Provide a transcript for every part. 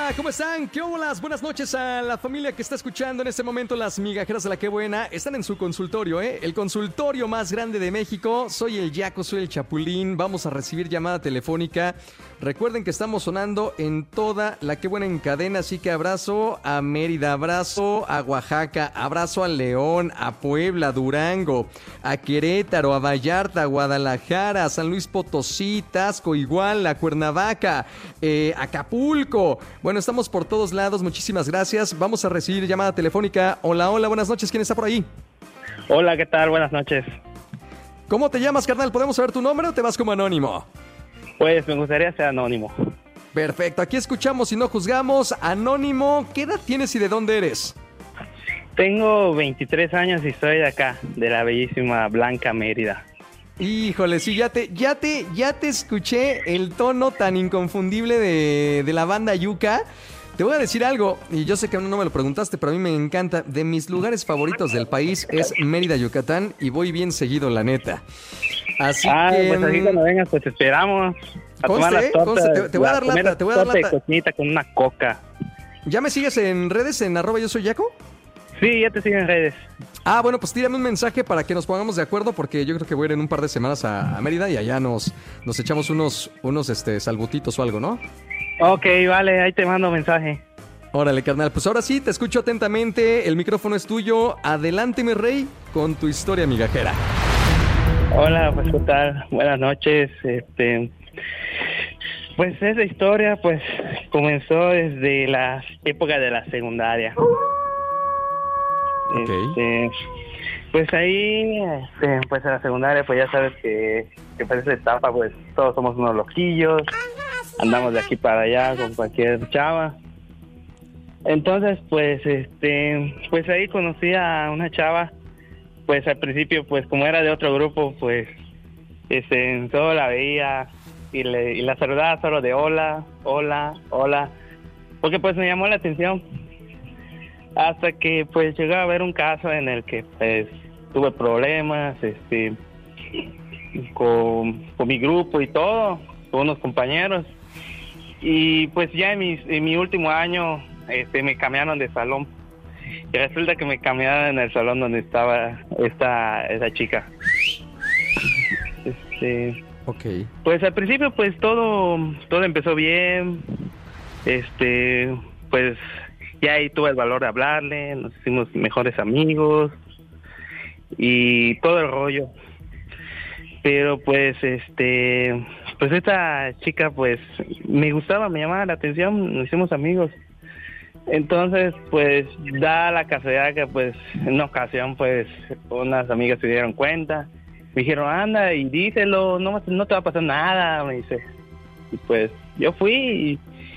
¿Cómo están? ¿Qué holas? Buenas noches a la familia que está escuchando en este momento las migajeras de la Qué Buena. Están en su consultorio, ¿eh? El consultorio más grande de México. Soy el Yaco, soy el Chapulín. Vamos a recibir llamada telefónica. Recuerden que estamos sonando en toda la Qué Buena en cadena, así que abrazo a Mérida, abrazo a Oaxaca, abrazo a León, a Puebla, a Durango, a Querétaro, a Vallarta, a Guadalajara, a San Luis Potosí, Tasco, Iguala, a Cuernavaca, Acapulco. Bueno, estamos por todos lados, muchísimas gracias. Vamos a recibir llamada telefónica. Hola, hola, buenas noches, ¿quién está por ahí? Hola, ¿qué tal? Buenas noches. ¿Cómo te llamas, carnal? ¿Podemos saber tu nombre o te vas como anónimo? Pues me gustaría ser anónimo. Perfecto, aquí escuchamos y no juzgamos. Anónimo, ¿qué edad tienes y de dónde eres? Tengo 23 años y soy de acá, de la bellísima Blanca Mérida. Híjole, sí, ya te escuché el tono tan inconfundible de la banda Yuca. Te voy a decir algo, y yo sé que no me lo preguntaste, pero a mí me encanta. De mis lugares favoritos del país es Mérida, Yucatán, y voy bien seguido, la neta. Así que... pues así cuando vengas, pues te esperamos a tomar las tortas. Te voy a dar lata, te voy a dar lata. De cocinita con una coca. ¿Ya me sigues en redes, en @yo soy Yaco? Sí, ya te sigo en redes. Ah, bueno, pues tírame un mensaje para que nos pongamos de acuerdo, porque yo creo que voy a ir en un par de semanas a Mérida y allá nos echamos unos salbutitos o algo, ¿no? Ok, vale, ahí te mando mensaje. Órale, carnal, pues ahora sí, te escucho atentamente, el micrófono es tuyo. Adelante, mi rey, con tu historia migajera. Hola, pues qué tal, buenas noches. Pues esa historia pues comenzó desde la época de la secundaria. Okay. Pues ahí, pues en la secundaria, pues ya sabes que para esa etapa, pues todos somos unos loquillos, andamos de aquí para allá con cualquier chava. Entonces, pues ahí conocí a una chava. Pues al principio, pues como era de otro grupo, pues solo la veía y la saludaba solo de hola, hola, hola, porque pues me llamó la atención. Hasta que pues llegó a haber un caso en el que pues tuve problemas con mi grupo y todo, con unos compañeros. Y pues ya en mi último año me cambiaron de salón. Y resulta que me cambiaron en el salón donde estaba esa chica. Okay. Pues al principio pues todo empezó bien. Pues ya ahí tuve el valor de hablarle, nos hicimos mejores amigos y todo el rollo. Pero pues pues esta chica pues me gustaba, me llamaba la atención, nos hicimos amigos. Entonces pues da la casualidad que pues en una ocasión pues unas amigas se dieron cuenta, me dijeron anda y díselo, no te va a pasar nada, me dice. Y pues yo fui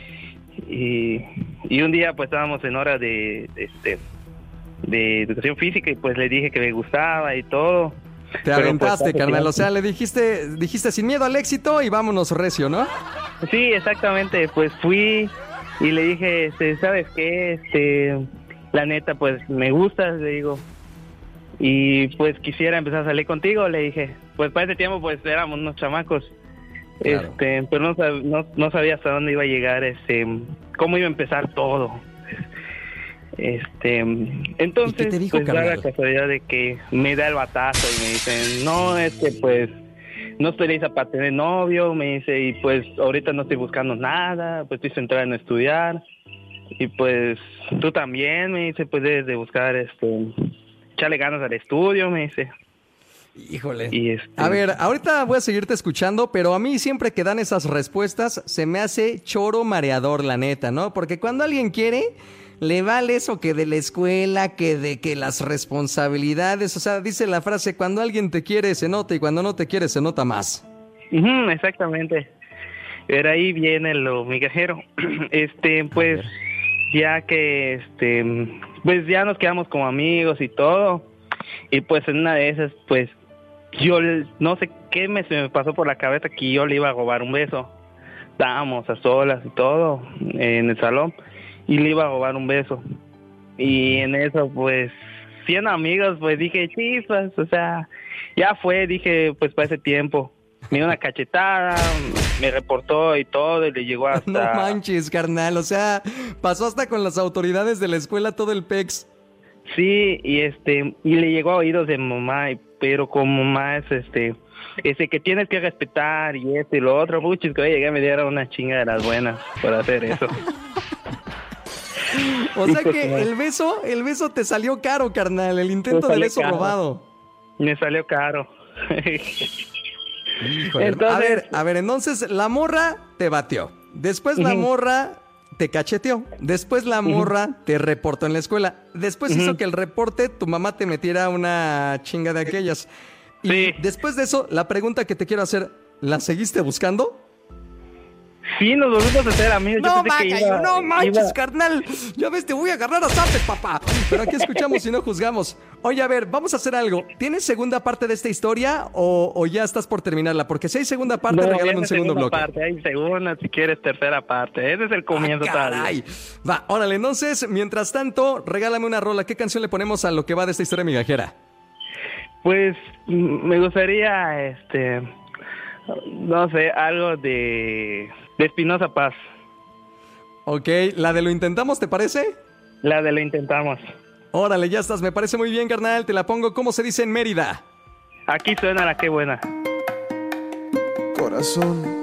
y un día pues estábamos en hora de educación física y pues le dije que me gustaba y todo. Te aventaste, pues, carnal, o sea, le dijiste sin miedo al éxito y vámonos recio, ¿no? Sí, exactamente, pues fui y le dije, ¿sabes qué? La neta, pues me gustas, le digo, y pues quisiera empezar a salir contigo, le dije. Pues para ese tiempo pues éramos unos chamacos. Claro. Pero no sabía hasta dónde iba a llegar, cómo iba a empezar todo. Entonces, ¿qué te dijo, pues da la casualidad de que me da el batazo y me dicen, no, pues no estoy lista para tener novio, me dice, y pues ahorita no estoy buscando nada, pues estoy centrada en estudiar, y pues tú también, me dice, pues debes de buscar, echarle ganas al estudio, me dice. Híjole. A ver, ahorita voy a seguirte escuchando, pero a mí siempre que dan esas respuestas se me hace choro mareador, la neta, ¿no? Porque cuando alguien quiere, le vale eso que de la escuela, que de que las responsabilidades, o sea, dice la frase, cuando alguien te quiere se nota y cuando no te quiere se nota más. Exactamente. Pero ahí viene lo migajero. Pues ya que, pues ya nos quedamos como amigos y todo, y pues en una de esas, pues yo no sé qué se me pasó por la cabeza que yo le iba a robar un beso. Estábamos a solas y todo en el salón y le iba a robar un beso. Y en eso pues siendo amigos pues dije chispas, o sea, ya fue, dije pues para ese tiempo. Me dio una cachetada, me reportó y todo, y le llegó hasta... No manches, carnal, o sea, pasó hasta con las autoridades de la escuela todo el pex. Sí, y le llegó a oídos de mamá, pero como mamá es que tienes que respetar y esto y lo otro, muchos que llegué me dieron una chinga de las buenas por hacer eso. O sea que el beso te salió caro, carnal, el intento de beso caro. robado. Me salió caro. Híjole, Entonces, a ver, entonces la morra te batió. Después la morra te cacheteó. Después la morra te reportó en la escuela. Después hizo que el reporte tu mamá te metiera una chinga de aquellas. Y sí. después de eso, la pregunta que te quiero hacer, ¿la seguiste buscando? Sí, nos volvimos a hacer amigos. No, no manches, carnal. Ya ves, te voy a agarrar a zapes, papá. Pero aquí escuchamos y no juzgamos. Oye, a ver, vamos a hacer algo. ¿Tienes segunda parte de esta historia o ya estás por terminarla? Porque si hay segunda parte, regálame un segundo bloque. Hay segunda, si quieres tercera parte. Ese es el comienzo. Caray. Va, órale, entonces, mientras tanto, regálame una rola. ¿Qué canción le ponemos a lo que va de esta historia migajera? Pues me gustaría, no sé, algo de Espinosa Paz. Ok, ¿la de Lo Intentamos, te parece? La de Lo Intentamos. Órale, ya estás, me parece muy bien, carnal. Te la pongo, ¿cómo se dice en Mérida? Aquí suena la Qué Buena. Corazón,